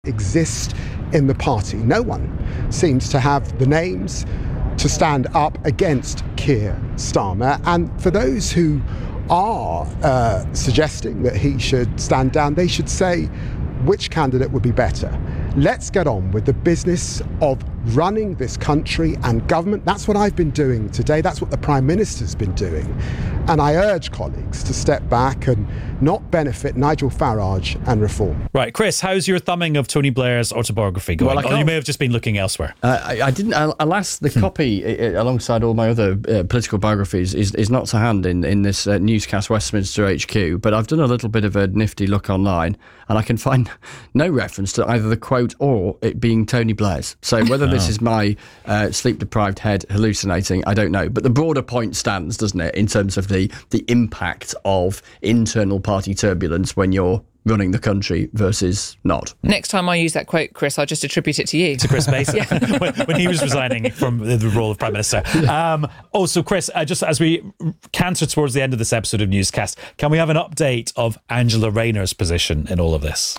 exist in the party. No one seems to have the names to stand up against Keir Starmer. And for those who are suggesting that he should stand down, they should say which candidate would be better. Let's get on with the business of running this country and government. That's what I've been doing today. That's what the Prime Minister's been doing. And I urge colleagues to step back and not benefit Nigel Farage and reform. Right, Chris, how's your thumbing of Tony Blair's autobiography going? Well, you may have just been looking elsewhere. I didn't. Alas, the copy, alongside all my other political biographies, is not to hand in this newscast Westminster HQ. But I've done a little bit of a nifty look online, and I can find no reference to either the quote or it being Tony Blair's. So whether this is my sleep-deprived head hallucinating, I don't know. But the broader point stands, doesn't it, in terms of the impact of internal party turbulence when you're running the country versus not. Next time I use that quote, Chris, I'll just attribute it to you. To Chris Mason, when he was resigning from the role of Prime Minister. Also, Chris, just as we canter towards the end of this episode of Newscast, can we have an update of Angela Rayner's position in all of this?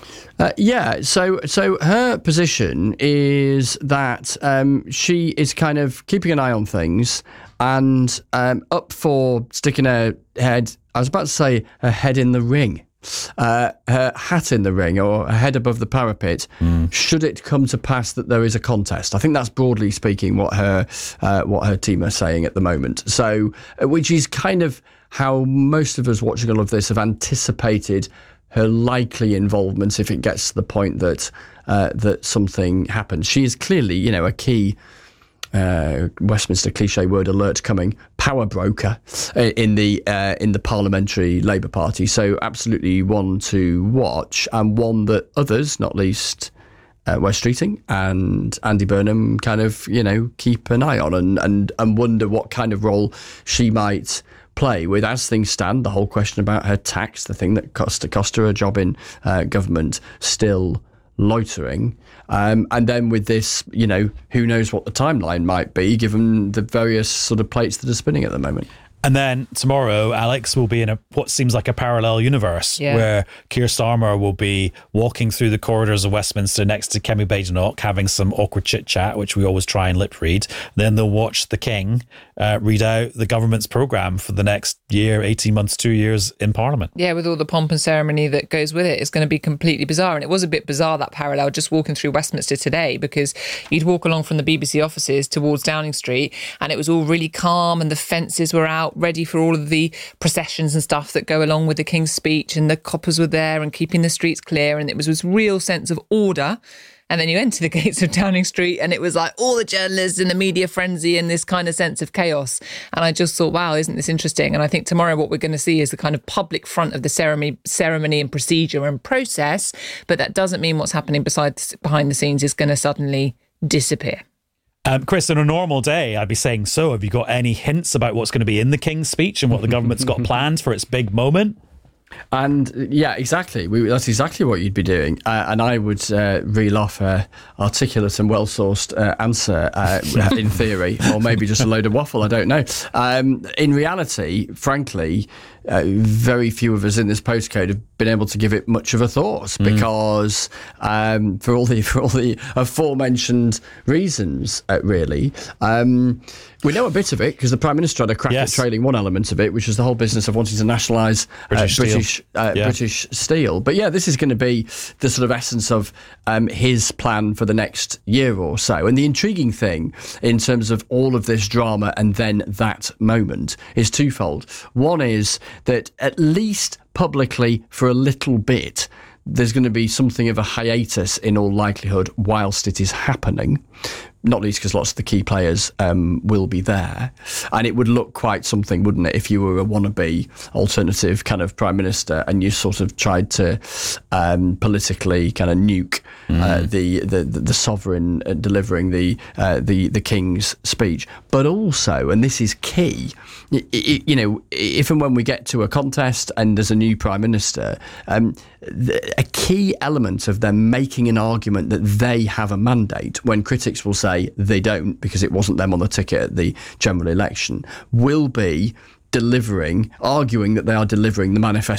So her position is that she is kind of keeping an eye on things and up for sticking her head, I was about to say her head in the ring. Her hat in the ring or her head above the parapet, should it come to pass that there is a contest. I think that's broadly speaking what her team are saying at the moment. So, which is kind of how most of us watching all of this have anticipated her likely involvement if it gets to the point that that something happens. She is clearly, a key Westminster cliche word alert coming power broker in the parliamentary Labour Party. So absolutely one to watch, and one that others, not least Wes Streeting and Andy Burnham, kind of keep an eye on and wonder what kind of role she might play with. As things stand, the whole question about her tax, the thing that cost her a job in government, still loitering. And then with this, who knows what the timeline might be, given the various sort of plates that are spinning at the moment. And then tomorrow, Alex will be in what seems like a parallel universe where Keir Starmer will be walking through the corridors of Westminster next to Kemi Badenoch, having some awkward chit-chat, which we always try and lip read. Then they'll watch the King read out the government's programme for the next year, 18 months, 2 years in Parliament. Yeah, with all the pomp and ceremony that goes with it. It's going to be completely bizarre. And it was a bit bizarre, that parallel, just walking through Westminster today, because you'd walk along from the BBC offices towards Downing Street and it was all really calm and the fences were out, ready for all of the processions and stuff that go along with the King's speech, and the coppers were there and keeping the streets clear, and it was this real sense of order. And then you enter the gates of Downing Street and it was like all the journalists in the media frenzy and this kind of sense of chaos. And I just thought, wow, isn't this interesting? And I think tomorrow what we're going to see is the kind of public front of the ceremony and procedure and process, but that doesn't mean what's happening behind the scenes is going to suddenly disappear. Chris, on a normal day, I'd be saying, so have you got any hints about what's going to be in the King's speech and what the government's got planned for its big moment? And yeah, exactly. That's exactly what you'd be doing. And I would reel off an articulate and well-sourced answer in theory, or maybe just a load of waffle, I don't know. In reality, frankly, very few of us in this postcode have been able to give it much of a thought because for all the aforementioned reasons, really. We know a bit of it because the Prime Minister had a crack at trailing one element of it, which was the whole business of wanting to nationalise British steel. But yeah, this is going to be the sort of essence of his plan for the next year or so. And the intriguing thing in terms of all of this drama and then that moment is twofold. One is that at least publicly for a little bit, there's going to be something of a hiatus in all likelihood whilst it is happening, not least because lots of the key players will be there. And it would look quite something, wouldn't it, if you were a wannabe alternative kind of Prime Minister and you sort of tried to politically kind of nuke the sovereign delivering the King's speech. But also, and this is key, if and when we get to a contest and there's a new Prime Minister, a key element of them making an argument that they have a mandate, when critics will say they don't because it wasn't them on the ticket at the general election, will be arguing that they are delivering the manifesto